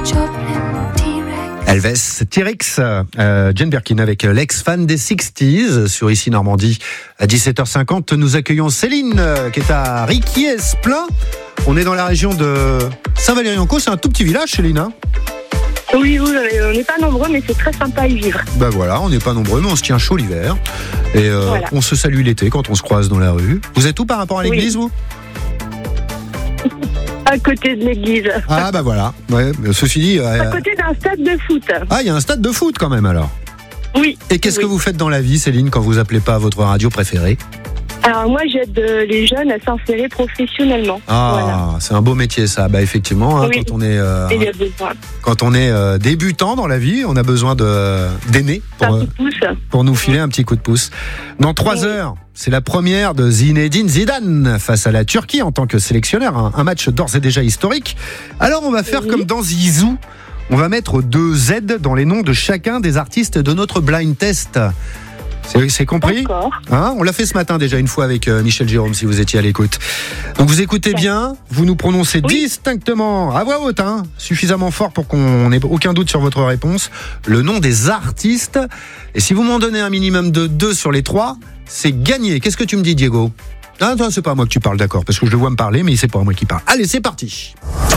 Elvis, T-Rex, Jane Birkin avec l'ex-fan des 60s sur Ici Normandie. À 17h50, nous accueillons Céline qui est à Riquies-Plain. On est dans la région de Saint-Valery-en-Caux, c'est un tout petit village, Céline, hein ? Oui, on n'est pas nombreux, mais c'est très sympa à y vivre. Ben voilà, on n'est pas nombreux, mais on se tient chaud l'hiver. Et voilà. On se salue l'été quand on se croise dans la rue. Vous êtes où par rapport à l'église, vous ? À côté de l'église. Ah bah voilà, ouais, ceci dit... à côté d'un stade de foot. Ah, il y a un stade de foot quand même alors. Oui. Et qu'est-ce que vous faites dans la vie, Céline, quand vous appelez pas à votre radio préférée ? Alors moi, j'aide les jeunes à s'insérer professionnellement. Ah, voilà. C'est un beau métier ça. Bah effectivement, oui. Quand on est débutant dans la vie, on a besoin d'aînés pour nous filer un petit coup de pouce. Dans 3 heures, c'est la première de Zinedine Zidane face à la Turquie en tant que sélectionneur. Un match d'ores et déjà historique. Alors on va faire comme dans Zizou. On va mettre 2 Z dans les noms de chacun des artistes de notre blind test. C'est compris ? Hein ? On l'a fait ce matin déjà une fois avec Michel Jérôme, si vous étiez à l'écoute. Donc vous écoutez bien, vous nous prononcez distinctement, à voix haute, suffisamment fort pour qu'on n'ait aucun doute sur votre réponse, le nom des artistes. Et si vous m'en donnez un minimum de 2 sur les 3, c'est gagné. Qu'est-ce que tu me dis, Diego ? Ah, toi, c'est pas à moi que tu parles, d'accord, parce que je le vois me parler, mais c'est pas à moi qui parle. Allez, c'est parti.